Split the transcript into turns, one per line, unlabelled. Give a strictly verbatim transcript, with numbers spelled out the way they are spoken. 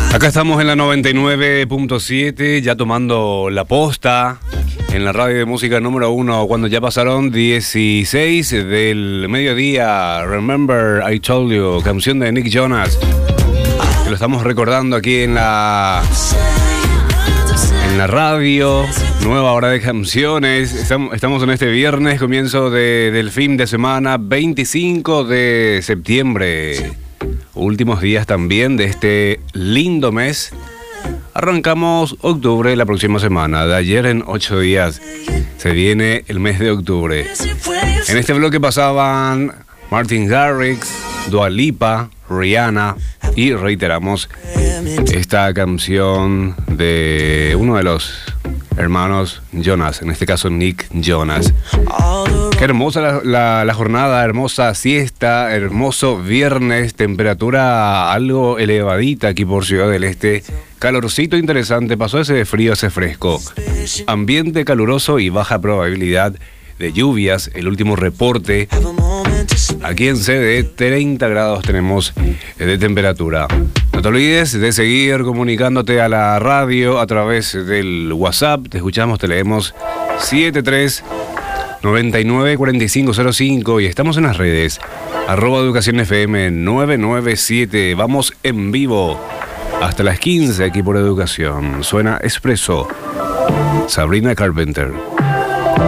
Acá estamos en la noventa y nueve punto siete, ya tomando la posta en la radio de música número uno, cuando ya pasaron dieciséis del mediodía. Remember I Told You, canción de Nick Jonas, que lo estamos recordando aquí en la en la radio. Nueva hora de canciones. Estamos en este viernes, comienzo de, del fin de semana, veinticinco de septiembre. Últimos días también de este lindo mes. Arrancamos octubre la próxima semana. De ayer en ocho días se viene el mes de octubre. En este bloque pasaban Martin Garrix, Dua Lipa, Rihanna y reiteramos esta canción de uno de los hermanos Jonas, en este caso Nick Jonas. Qué hermosa la, la, la jornada, hermosa siesta, hermoso viernes, temperatura algo elevadita aquí por Ciudad del Este, calorcito interesante, pasó ese de frío, ese fresco, ambiente caluroso y baja probabilidad de lluvias. El último reporte aquí en C D, treinta grados tenemos de temperatura. No te olvides de seguir comunicándote a la radio a través del WhatsApp. Te escuchamos, te leemos setenta y tres noventa y nueve cuarenta y cinco cero cinco y estamos en las redes arroba educación F M nueve nueve siete. Vamos en vivo hasta las quince aquí por Educación. Suena Expreso, Sabrina Carpenter.